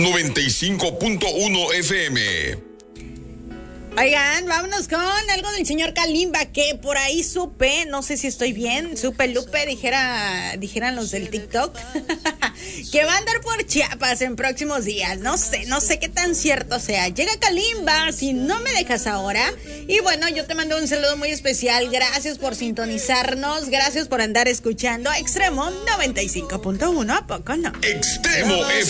95.1 FM. Oigan, vámonos con algo del señor Kalimba, que por ahí supe, no sé si estoy bien, Lupe, dijeran los del TikTok, que va a andar por Chiapas en próximos días. No sé qué tan cierto sea. Llega Kalimba, si no me dejas ahora. Y bueno, yo te mando un saludo muy especial. Gracias por sintonizarnos, gracias por andar escuchando Extremo 95.1, ¿a poco no? Extremo FM.